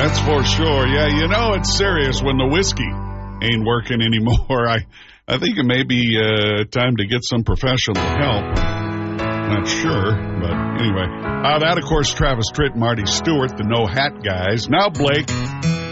That's for sure. Yeah, you know it's serious when the whiskey ain't working anymore. I think it may be time to get some professional help. Not sure, but anyway. That, of course, Travis Tritt, Marty Stewart, the No Hat guys. Now, Blake,